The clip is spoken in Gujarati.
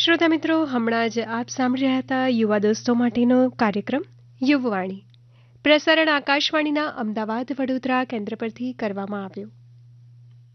શ્રોતા મિત્રો, હમણાં જ આપ સાંભળી રહ્યા હતા યુવા દોસ્તો માટેનો કાર્યક્રમ યુવવાણી. પ્રસારણ આકાશવાણીના અમદાવાદ વડોદરા કેન્દ્ર પરથી કરવામાં આવ્યું.